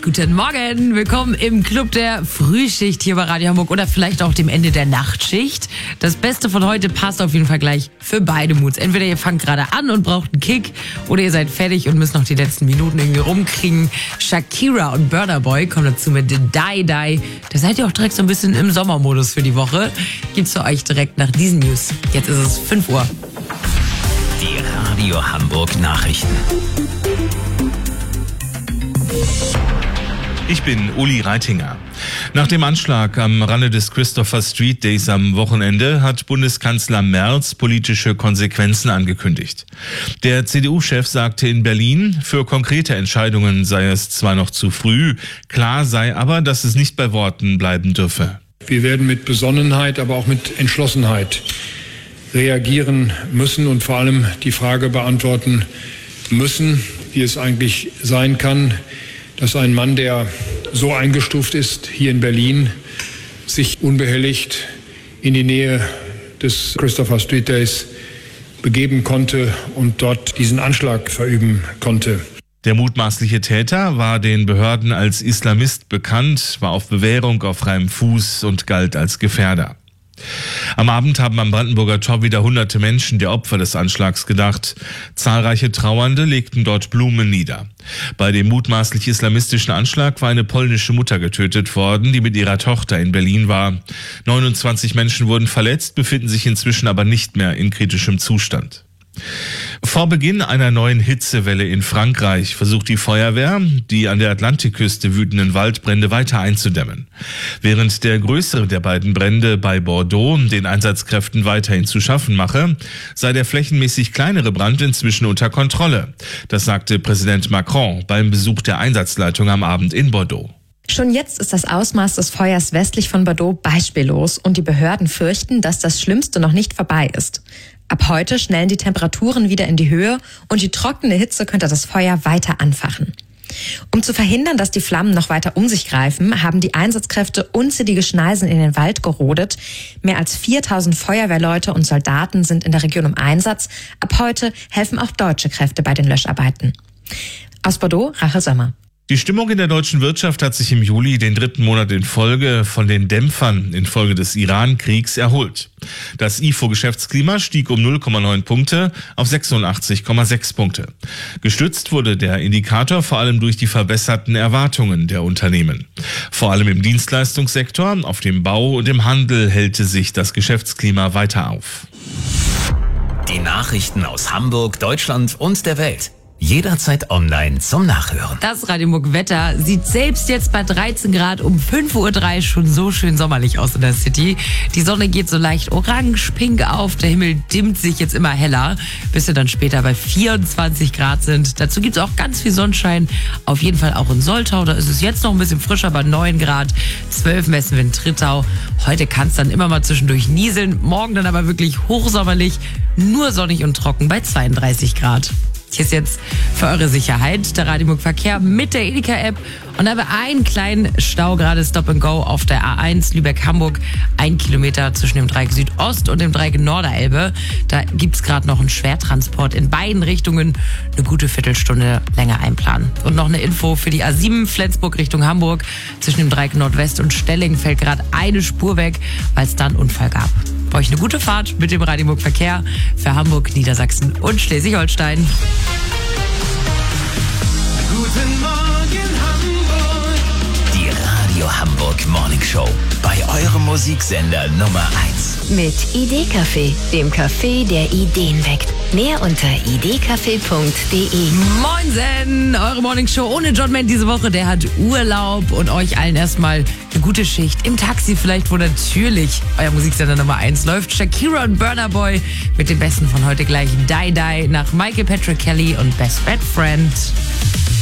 Guten Morgen, willkommen im Club der Frühschicht hier bei Radio Hamburg oder vielleicht auch dem Ende der Nachtschicht. Das Beste von heute passt auf jeden Fall gleich für beide Moods. Entweder ihr fangt gerade an und braucht einen Kick oder ihr seid fertig und müsst noch die letzten Minuten irgendwie rumkriegen. Shakira und Burna Boy kommen dazu mit Die Die. Da seid ihr auch direkt so ein bisschen im Sommermodus für die Woche. Gibt's für euch direkt nach diesen News. Jetzt ist es 5 Uhr. Die Radio Hamburg Nachrichten. Ich bin Uli Reitinger. Nach dem Anschlag am Rande des Christopher Street Days am Wochenende hat Bundeskanzler Merz politische Konsequenzen angekündigt. Der CDU-Chef sagte in Berlin, für konkrete Entscheidungen sei es zwar noch zu früh, klar sei aber, dass es nicht bei Worten bleiben dürfe. Wir werden mit Besonnenheit, aber auch mit Entschlossenheit reagieren müssen und vor allem die Frage beantworten müssen, wie es eigentlich sein kann, dass ein Mann, der so eingestuft ist hier in Berlin, sich unbehelligt in die Nähe des Christopher Street Days begeben konnte und dort diesen Anschlag verüben konnte. Der mutmaßliche Täter war den Behörden als Islamist bekannt, war auf Bewährung auf freiem Fuß und galt als Gefährder. Am Abend haben am Brandenburger Tor wieder hunderte Menschen der Opfer des Anschlags gedacht. Zahlreiche Trauernde legten dort Blumen nieder. Bei dem mutmaßlich islamistischen Anschlag war eine polnische Mutter getötet worden, die mit ihrer Tochter in Berlin war. 29 Menschen wurden verletzt, befinden sich inzwischen aber nicht mehr in kritischem Zustand. Vor Beginn einer neuen Hitzewelle in Frankreich versucht die Feuerwehr, die an der Atlantikküste wütenden Waldbrände weiter einzudämmen. Während der größere der beiden Brände bei Bordeaux den Einsatzkräften weiterhin zu schaffen mache, sei der flächenmäßig kleinere Brand inzwischen unter Kontrolle. Das sagte Präsident Macron beim Besuch der Einsatzleitung am Abend in Bordeaux. Schon jetzt ist das Ausmaß des Feuers westlich von Bordeaux beispiellos und die Behörden fürchten, dass das Schlimmste noch nicht vorbei ist. Ab heute schnellen die Temperaturen wieder in die Höhe und die trockene Hitze könnte das Feuer weiter anfachen. Um zu verhindern, dass die Flammen noch weiter um sich greifen, haben die Einsatzkräfte unzählige Schneisen in den Wald gerodet. Mehr als 4000 Feuerwehrleute und Soldaten sind in der Region im Einsatz. Ab heute helfen auch deutsche Kräfte bei den Löscharbeiten. Aus Bordeaux, Rachel Sommer. Die Stimmung in der deutschen Wirtschaft hat sich im Juli den 3. Monat in Folge von den Dämpfern infolge des Iran-Kriegs erholt. Das IFO-Geschäftsklima stieg um 0,9 Punkte auf 86,6 Punkte. Gestützt wurde der Indikator vor allem durch die verbesserten Erwartungen der Unternehmen. Vor allem im Dienstleistungssektor, auf dem Bau und im Handel hellte sich das Geschäftsklima weiter auf. Die Nachrichten aus Hamburg, Deutschland und der Welt. Jederzeit online zum Nachhören. Das Radio Hamburg Wetter sieht selbst jetzt bei 13 Grad um 5.03 Uhr schon so schön sommerlich aus in der City. Die Sonne geht so leicht orange, pink auf. Der Himmel dimmt sich jetzt immer heller, bis wir dann später bei 24 Grad sind. Dazu gibt's auch ganz viel Sonnenschein. Auf jeden Fall auch in Soltau. Da ist es jetzt noch ein bisschen frischer bei 9 Grad. 12 messen wir in Trittau. Heute kann es dann immer mal zwischendurch nieseln. Morgen dann aber wirklich hochsommerlich. Nur sonnig und trocken bei 32 Grad. Hier ist jetzt für eure Sicherheit der Radio Hamburg Verkehr mit der Edeka-App. Und da haben wir einen kleinen Stau, gerade Stop and Go auf der A1 Lübeck-Hamburg. 1 Kilometer zwischen dem Dreieck Südost und dem Dreieck Norderelbe. Da gibt's gerade noch einen Schwertransport in beiden Richtungen. Eine gute Viertelstunde länger einplanen. Und noch eine Info für die A7 Flensburg Richtung Hamburg. Zwischen dem Dreieck Nordwest und Stelling fällt gerade eine Spur weg, weil es da einen Unfall gab. Bei euch eine gute Fahrt mit dem Radio Hamburg Verkehr für Hamburg, Niedersachsen und Schleswig-Holstein. Guten Morgen Hamburg. Die Radio Hamburg Morning Show. Bei eurem Musiksender Nummer 1. Mit Idee-Café, dem Café, der Ideen weckt. Mehr unter idecafé.de. Moinsen, eure Morningshow ohne John Mann diese Woche. Der hat Urlaub und euch allen erstmal eine gute Schicht im Taxi vielleicht, wo natürlich euer Musiksender Nummer 1 läuft. Shakira und Burna Boy mit dem Besten von heute gleich Die Die nach Michael Patrick Kelly und Best Bad Friend.